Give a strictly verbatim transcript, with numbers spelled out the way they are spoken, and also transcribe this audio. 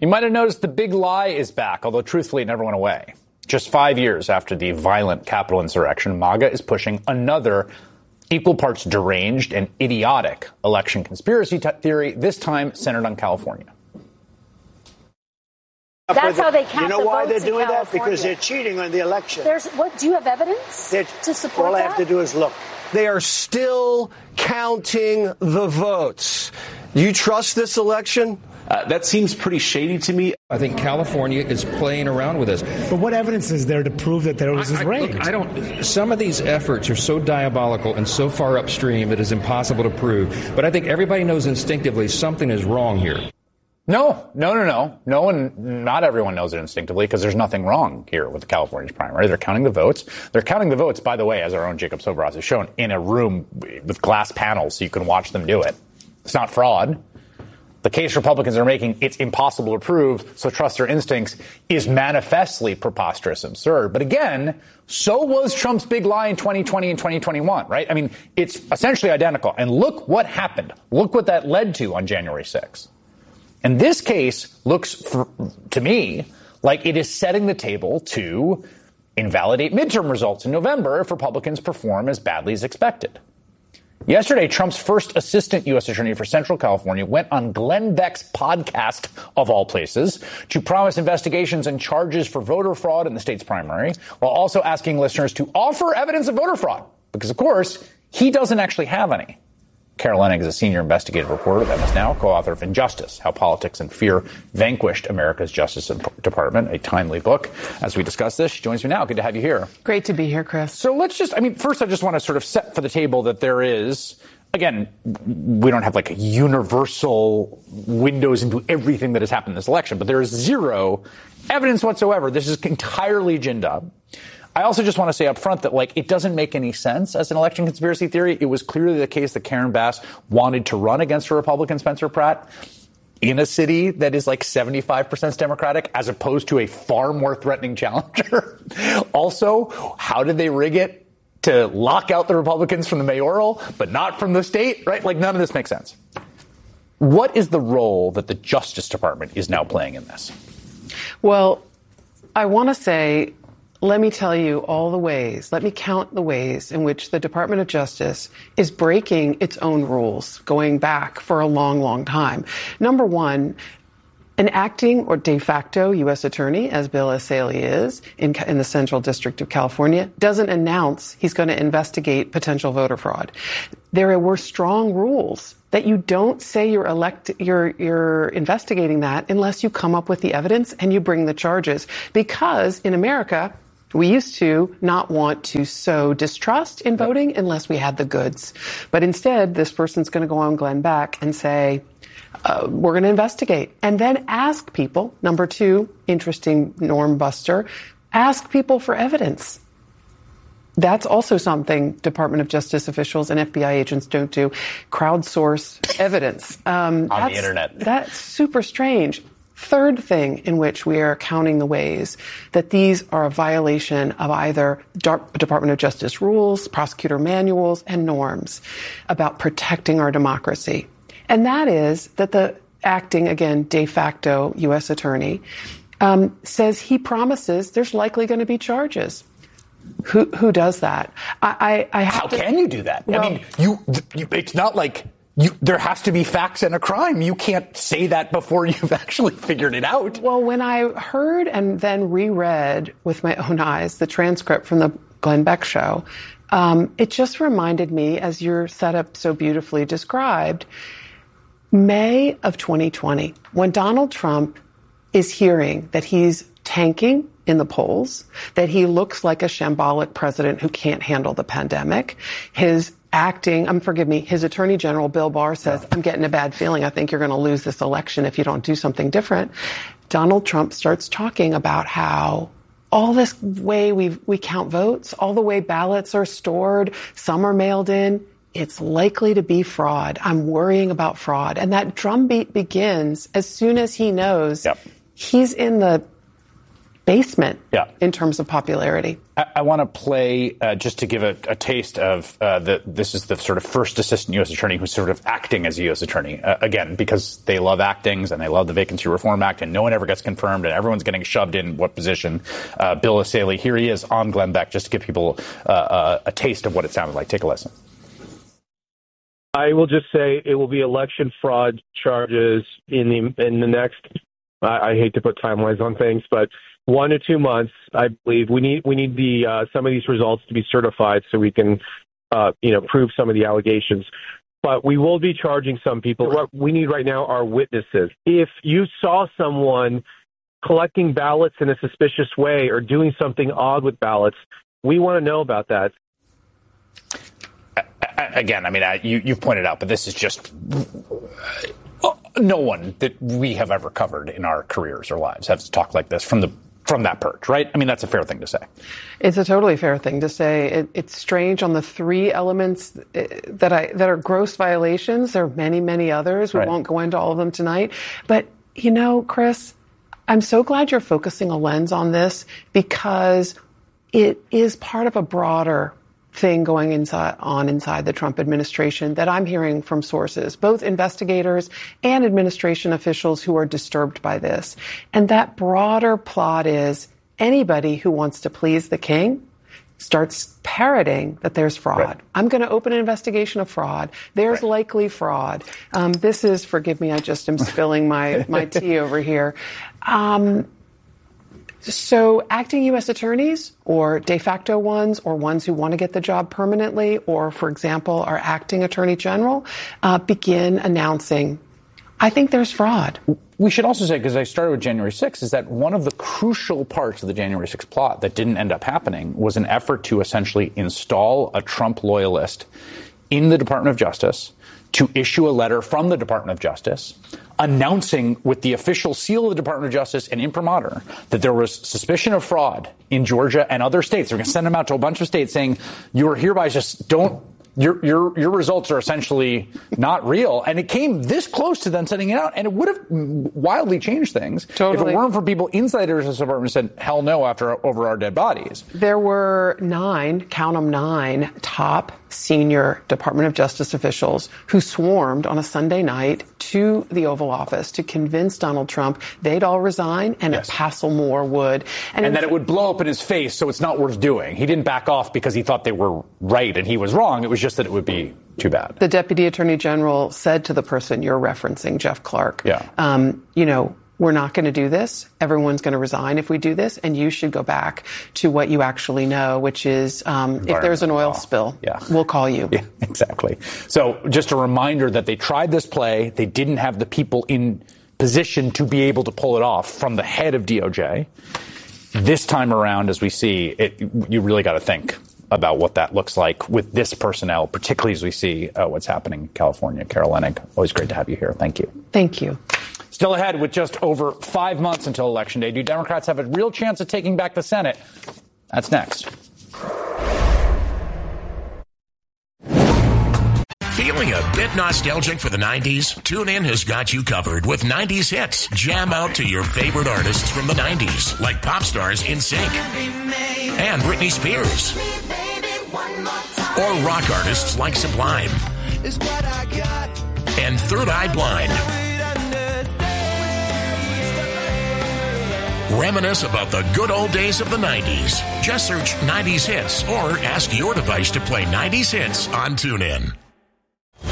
You might have noticed the big lie is back, although truthfully it never went away. Just five years after the violent Capitol insurrection, MAGA is pushing another equal parts deranged and idiotic election conspiracy t- theory, this time centered on California. That's how they count You know the why votes they're doing in that? California. Because they're cheating on the election. There's what? Do you have evidence They're, to support all that? I have to do is look. They are still counting the votes. Do you trust this election? Uh, that seems pretty shady to me. I think California is playing around with us. But what evidence is there to prove that there was I, this I, raid? look, I don't. Some of these efforts are so diabolical and so far upstream it is impossible to prove. But I think everybody knows instinctively something is wrong here. No, no, no, no. No one, not everyone knows it instinctively because there's nothing wrong here with the California primary. They're counting the votes. They're counting the votes, by the way, as our own Jacob Sobras has shown, in a room with glass panels so you can watch them do it. It's not fraud. The case Republicans are making, it's impossible to prove, so trust their instincts, is manifestly preposterous and absurd. But again, so was Trump's big lie in twenty twenty and twenty twenty-one, right? I mean, it's essentially identical. And look what happened. Look what that led to on January sixth. And this case looks, for, to me, like it is setting the table to invalidate midterm results in November if Republicans perform as badly as expected. Yesterday, Trump's first assistant U S attorney for Central California went on Glenn Beck's podcast, of all places, to promise investigations and charges for voter fraud in the state's primary, while also asking listeners to offer evidence of voter fraud, because, of course, he doesn't actually have any. Carol Leonnig is a senior investigative reporter at M S Now, co-author of Injustice, How Politics and Fear Vanquished America's Justice Department, a timely book. As we discuss this, she joins me now. Good to have you here. Great to be here, Chris. So let's just, I mean, first I just want to sort of set for the table that there is, again, we don't have like a universal windows into everything that has happened in this election, but there is zero evidence whatsoever. This is entirely ginned up. I also just want to say up front that, like, it doesn't make any sense as an election conspiracy theory. It was clearly the case that Karen Bass wanted to run against a Republican, Spencer Pratt, in a city that is like seventy-five percent Democratic, as opposed to a far more threatening challenger. Also, how did they rig it to lock out the Republicans from the mayoral, but not from the state, right? Like, none of this makes sense. What is the role that the Justice Department is now playing in this? Well, I want to say, let me tell you all the ways, let me count the ways in which the Department of Justice is breaking its own rules, going back for a long, long time. Number one, an acting or de facto U S attorney, as Bill Essayli is in, in the Central District of California, doesn't announce he's going to investigate potential voter fraud. There were strong rules that you don't say you're elect, you're, you're investigating that unless you come up with the evidence and you bring the charges. Because in America, we used to not want to sow distrust in voting unless we had the goods. But instead, this person's going to go on Glenn Beck and say, uh, we're going to investigate. And then ask people, number two, interesting norm buster, ask people for evidence. That's also something Department of Justice officials and F B I agents don't do. Crowdsource evidence. Um, on the internet. That's super strange. Third thing in which we are counting the ways that these are a violation of either Department of Justice rules, prosecutor manuals, and norms about protecting our democracy. And that is that the acting, again, de facto U S attorney um, says he promises there's likely going to be charges. Who who does that? I, I, I have How to, can you do that? Well, I mean, you, you it's not like You, there has to be facts and a crime. You can't say that before you've actually figured it out. Well, when I heard and then reread with my own eyes the transcript from the Glenn Beck show, um, it just reminded me, as your setup so beautifully described, May of twenty twenty, when Donald Trump is hearing that he's tanking in the polls, that he looks like a shambolic president who can't handle the pandemic, his acting, um, forgive me, his Attorney General, Bill Barr, says, yeah. I'm getting a bad feeling. I think you're going to lose this election if you don't do something different. Donald Trump starts talking about how all this way we we count votes, all the way ballots are stored, some are mailed in, it's likely to be fraud. I'm worrying about fraud. And that drumbeat begins as soon as he knows yep. he's in the basement yeah. in terms of popularity. I, I want to play, uh, just to give a, a taste of, uh, the, this is the sort of first assistant U S attorney who's sort of acting as a U S attorney. Uh, again, because they love actings and they love the Vacancy Reform Act, and no one ever gets confirmed and everyone's getting shoved in what position. Uh, Bill Essayli, here he is on Glenn Beck, just to give people uh, uh, a taste of what it sounded like. Take a listen. I will just say it will be election fraud charges in the in the next, I, I hate to put timelines on things, but one to two months, I believe. We need we need the uh, some of these results to be certified so we can, uh, you know, prove some of the allegations. But we will be charging some people. What we need right now are witnesses. If you saw someone collecting ballots in a suspicious way or doing something odd with ballots, we want to know about that. Again, I mean, I, you, you've pointed out, but this is just uh, no one that we have ever covered in our careers or lives has to talk like this from the from that perch, right? I mean, that's a fair thing to say. It's a totally fair thing to say. It, it's strange on the three elements that I that are gross violations. There are many, many others. We right. won't go into all of them tonight. But, you know, Chris, I'm so glad you're focusing a lens on this, because it is part of a broader thing going inside, on inside the Trump administration that I'm hearing from sources, both investigators and administration officials who are disturbed by this. And that broader plot is anybody who wants to please the king starts parroting that there's fraud. Right. I'm going to open an investigation of fraud. There's right. likely fraud. Um, this is, forgive me, I just am spilling my, my tea over here. Um, So acting U S attorneys, or de facto ones, or ones who want to get the job permanently, or, for example, our acting attorney general, uh, begin announcing, I think there's fraud. We should also say, because I started with January sixth, is that one of the crucial parts of the January sixth plot that didn't end up happening was an effort to essentially install a Trump loyalist in the Department of Justice, to issue a letter from the Department of Justice announcing with the official seal of the Department of Justice and imprimatur that there was suspicion of fraud in Georgia and other states. They're going to send them out to a bunch of states saying, you are hereby just don't, your your your results are essentially not real. And it came this close to them sending it out, and it would have wildly changed things totally. if it weren't for people inside the Justice Department who said, hell no, after over our dead bodies. There were nine, count them nine, top senior Department of Justice officials who swarmed on a Sunday night to the Oval Office to convince Donald Trump they'd all resign and yes. that Passelmoor would. And, and that it would blow up in his face, so it's not worth doing. He didn't back off because he thought they were right and he was wrong. It was just that it would be too bad. The Deputy Attorney General said to the person you're referencing, Jeff Clark, yeah. um, you know, we're not going to do this. Everyone's going to resign if we do this. And you should go back to what you actually know, which is um, if there's an oil law. spill, yeah. we'll call you. Yeah, exactly. So just a reminder that they tried this play. They didn't have the people in position to be able to pull it off from the head of D O J. This time around, as we see, it, you really got to think about what that looks like with this personnel, particularly as we see uh, what's happening in California. Carol Leonnig, always great to have you here. Thank you. Thank you. Still ahead with just over five months until Election Day. Do Democrats have a real chance of taking back the Senate? That's next. Feeling a bit nostalgic for the nineties? TuneIn has got you covered with nineties hits. Jam out to your favorite artists from the nineties, like pop stars NSYNC and Britney Spears, or rock artists like Sublime and Third Eye Blind. Reminisce about the good old days of the nineties. Just search nineties hits or ask your device to play nineties hits on TuneIn.